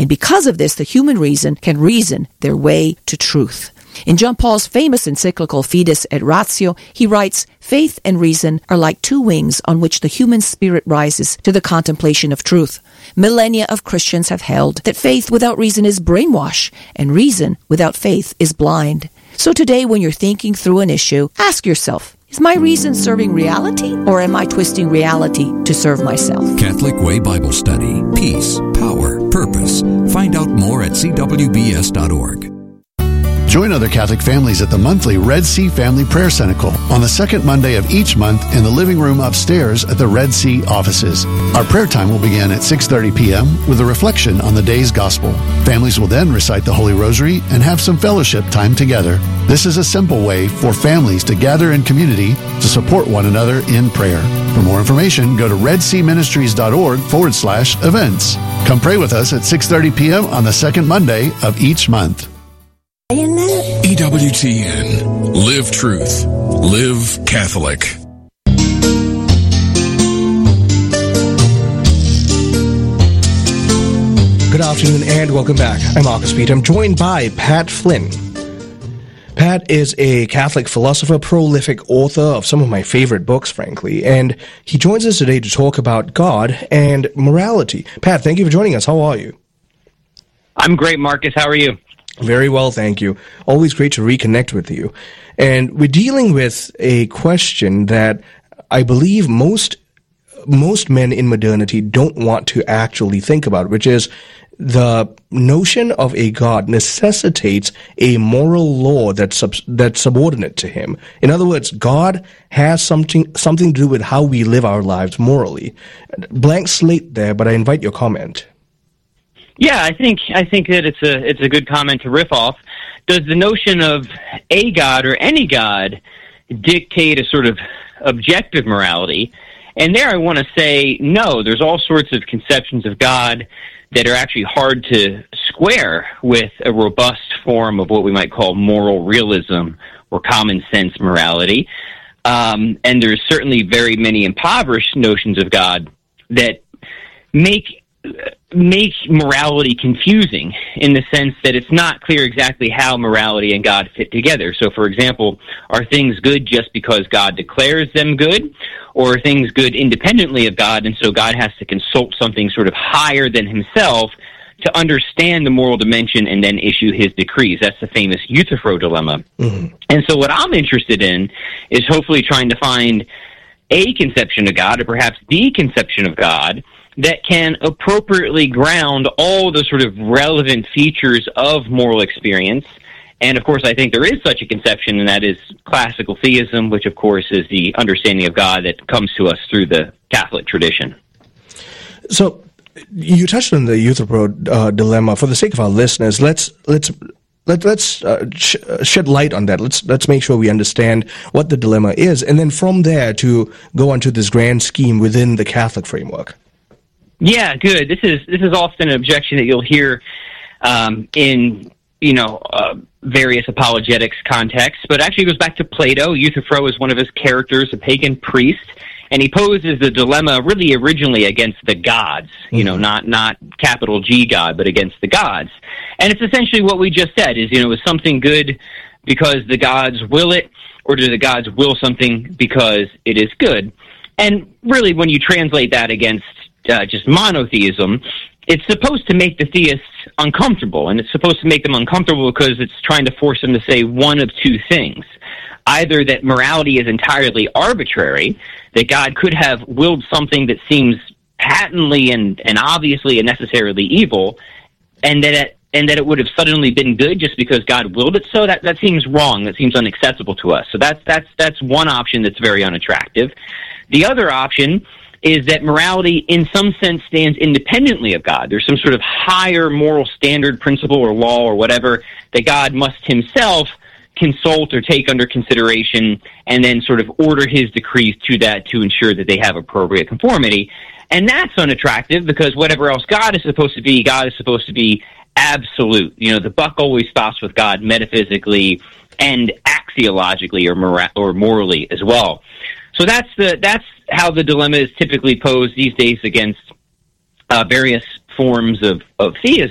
And because of this, the human reason can reason their way to truth. In John Paul's famous encyclical Fides et Ratio, he writes, "Faith and reason are like two wings on which the human spirit rises to the contemplation of truth. Millennia of Christians have held that faith without reason is brainwash, and reason without faith is blind." So today, when you're thinking through an issue, ask yourself, is my reason serving reality, or am I twisting reality to serve myself? Catholic Way Bible Study. Peace, power, purpose. Find out more at cwbs.org. Join other Catholic families at the monthly Red Sea Family Prayer Cenacle on the second Monday of each month in the living room upstairs at the Red Sea offices. Our prayer time will begin at 6:30 p.m. with a reflection on the day's gospel. Families will then recite the Holy Rosary and have some fellowship time together. This is a simple way for families to gather in community to support one another in prayer. For more information, go to redseaministries.org/events. Come pray with us at 6:30 p.m. on the second Monday of each month. EWTN. Live truth. Live Catholic. Good afternoon and welcome back. I'm Marcus Pete. I'm joined by Pat Flynn. Pat is a Catholic philosopher, prolific author of some of my favorite books, frankly, and he joins us today to talk about God and morality. Pat, thank you for joining us. How are you? I'm great, Marcus. How are you? Very well, thank you. Always great to reconnect with you. And we're dealing with a question that I believe most men in modernity don't want to actually think about, which is the notion of a God necessitates a moral law that's subordinate to him. In other words, God has something to do with how we live our lives morally. Blank slate there, but I invite your comment. Yeah, I think that it's a good comment to riff off. Does the notion of a God or any God dictate a sort of objective morality? And there I want to say no. There's all sorts of conceptions of God that are actually hard to square with a robust form of what we might call moral realism or common sense morality. And there's certainly very many impoverished notions of God that make morality confusing in the sense that it's not clear exactly how morality and God fit together. So, for example, are things good just because God declares them good, or are things good independently of God, and so God has to consult something sort of higher than himself to understand the moral dimension and then issue his decrees? That's the famous Euthyphro dilemma. Mm-hmm. And so what I'm interested in is hopefully trying to find a conception of God, or perhaps the conception of God, that can appropriately ground all the sort of relevant features of moral experience. And, of course, I think there is such a conception, and that is classical theism, which, of course, is the understanding of God that comes to us through the Catholic tradition. So you touched on the Euthyphro dilemma. For the sake of our listeners, let's shed light on that. Let's make sure we understand what the dilemma is, and then from there to go on to this grand scheme within the Catholic framework. Yeah, good. This is often an objection that you'll hear in various apologetics contexts, but actually it goes back to Plato. Euthyphro is one of his characters, a pagan priest, and he poses the dilemma really originally against the gods. Not capital G God, but against the gods. And it's essentially what we just said: is something good because the gods will it, or do the gods will something because it is good? And really, when you translate that against just monotheism, it's supposed to make the theists uncomfortable, and it's supposed to make them uncomfortable because it's trying to force them to say one of two things. Either that morality is entirely arbitrary, that God could have willed something that seems patently and obviously and necessarily evil, and that it would have suddenly been good just because God willed it so. That seems wrong. That seems unacceptable to us. So that's one option that's very unattractive. The other option is that morality in some sense stands independently of God. There's some sort of higher moral standard, principle, or law, or whatever, that God must himself consult or take under consideration and then sort of order his decrees to that to ensure that they have appropriate conformity. And that's unattractive because whatever else God is supposed to be absolute. The buck always stops with God metaphysically and axiologically or morally as well. So that's how the dilemma is typically posed these days against various forms of theism.